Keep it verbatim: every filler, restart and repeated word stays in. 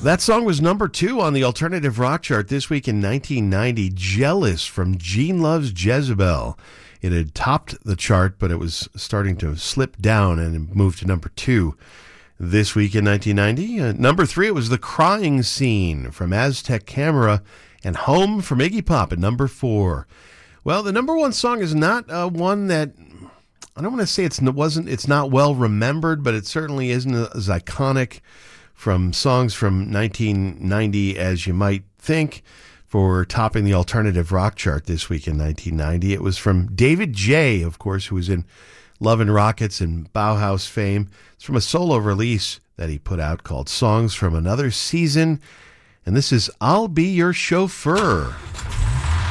That song was number two on the alternative rock chart this week in nineteen ninety. Jealous from Gene Loves Jezebel. It had topped the chart, but it was starting to slip down and moved to number two this week in nineteen ninety. Uh, number three, it was The Crying Scene from Aztec Camera, and Home from Iggy Pop at number four. Well, the number one song is not uh, one that, I don't want to say it's, it wasn't, it's not well remembered, but it certainly isn't as iconic from songs from nineteen ninety as you might think for topping the alternative rock chart this week in nineteen ninety. It was from David J., of course, who was in Love and Rockets and Bauhaus fame. It's from a solo release that he put out called Songs from Another Season. And this is I'll Be Your Chauffeur.